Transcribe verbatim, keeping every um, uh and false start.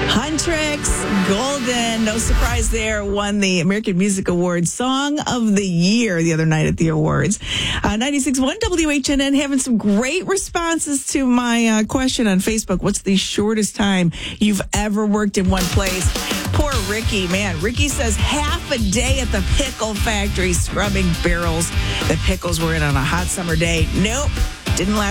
Huntrix, Golden, no surprise there, won the American Music Awards Song of the Year the other night at the awards. Uh, ninety-six point one W H N N having some great responses to my uh, question on Facebook. What's the shortest time you've ever worked in one place? Poor Ricky, man. Ricky says half a day at the pickle factory scrubbing barrels that pickles were in on a hot summer day. Nope, didn't last.